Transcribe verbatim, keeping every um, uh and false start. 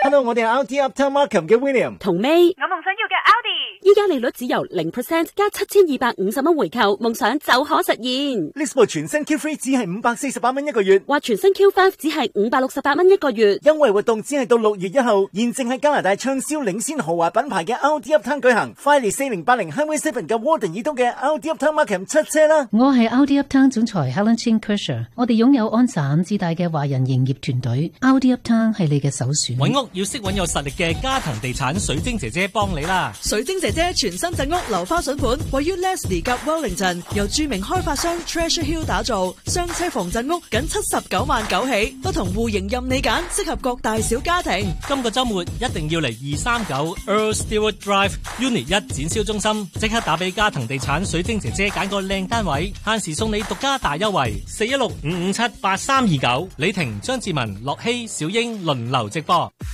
Hello， 我哋係 Audi Uptown Markham 嘅 William 同 May， 我夢想要嘅 Audi， 依家利率只由零 percent 加七千二百五十蚊回購，夢想就可實現。 呢部全新 Q 三只係五百四十八蚊一個月， 或全新 Q 五只係五百六十八蚊一個月。 優惠活動只係到六月一號，現正喺加拿大暢銷領先豪華品牌嘅 Audi Uptown 舉行。快嚟四零八零 Highway Seven 嘅 Warden 以東嘅 Audi Uptown Markham 出車啦！ 我係 Audi Uptown 總裁 Helen Chin Kersher， 我哋擁有安省至大嘅華人營業團隊 ，Audi Uptown 係你嘅首選。 揾屋要識揾有實力嘅嘉騰地產水晶姐姐幫你啦！ 水晶姐姐全新鎮屋樓花筍盤，位於 Leslie 及 Wellington， 由著名開發商 Treasure Hill 打造，雙車房鎮屋僅七十九萬九起，不同戶型任你揀，適合各大小家庭。 今個週末一定要嚟二三九 Earl Stewart Drive Unit 一展銷中心，即刻打俾嘉騰地產水晶姐姐揀個靚單位，限時送你獨家大優惠，四一六五五七八三二九。李婷、張志文、樂希、小英輪流直播。